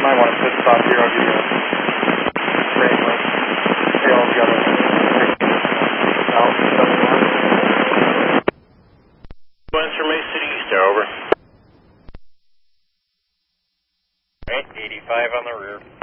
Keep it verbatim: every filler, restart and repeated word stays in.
might want to pit stop here. I'll give you a range length. Hey, all together. Out, seven one. One's from May City East, over. eighty-five on the rear.